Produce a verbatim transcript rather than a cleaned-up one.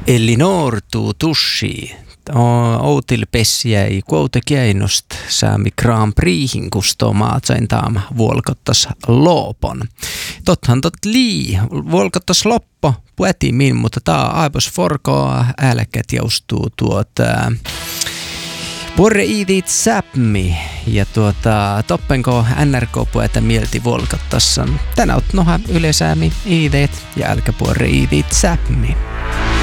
Elinor tuu tussi. Outil pessiäi kuote kiinnost saami Grand Prixin kustomaat sain taam vuolkottas loopon. Tothan tot lii, vuolkottas loppo pueti min, mutta taa aipos forkoa älkät joustuu tuota Porre iidit säpmi ja tuota toppenko N R K-pueta mielti vuolkottassan. Tänä oot noha yleisäämi iideet ja älkä porre iidit säpmi.